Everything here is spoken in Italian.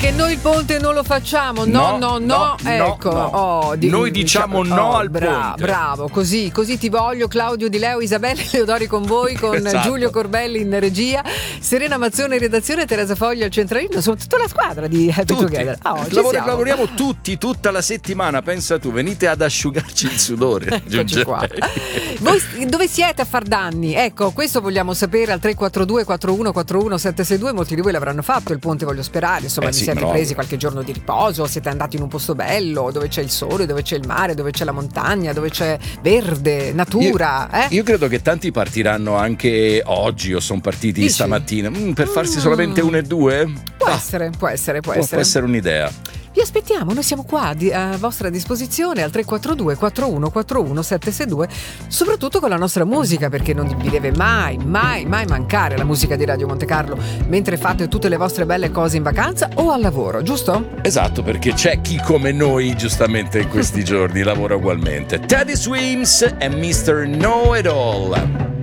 Perché noi il ponte non lo facciamo, no. Ecco, no. Noi diciamo no al ponte. Bravo, così ti voglio. Claudio Di Leo, Isabella Leodori con voi, con Esatto. Giulio Corbelli in regia, Serena Mazzone in redazione, Teresa Foglia al centralino, sono tutta la squadra di Happy Together. Lavoriamo tutti, tutta la settimana, pensa tu, venite ad asciugarci il sudore. Qua. Voi dove siete a far danni? Ecco, questo vogliamo sapere al 342 4141 762. Molti di voi l'avranno fatto il ponte, voglio sperare, insomma, vi siete presi qualche giorno di riposo, siete andati in un posto bello dove c'è il sole, dove c'è il mare, dove c'è la montagna, dove c'è verde, natura. Io credo che tanti partiranno anche oggi o sono partiti stamattina per farsi solamente 1 e 2. Può essere. Può essere un'idea. Vi aspettiamo, noi siamo qua a vostra disposizione al 342 4141 762, soprattutto con la nostra musica, perché non vi deve mai mancare la musica di Radio Monte Carlo mentre fate tutte le vostre belle cose in vacanza o al lavoro, giusto? Esatto, perché c'è chi come noi giustamente in questi giorni lavora ugualmente. Teddy Swims e Mr. Know It All.